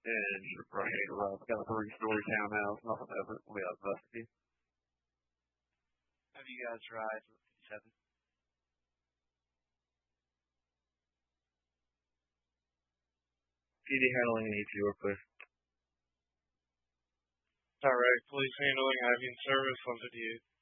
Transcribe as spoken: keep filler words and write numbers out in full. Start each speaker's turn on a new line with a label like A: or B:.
A: And you're right around. Got a three-story townhouse, nothing ever. We have custody.
B: Have you guys tried fifty-seven?
C: P D handling needs you real quick.
D: Direct police handling, Avian service, one fifty-eight.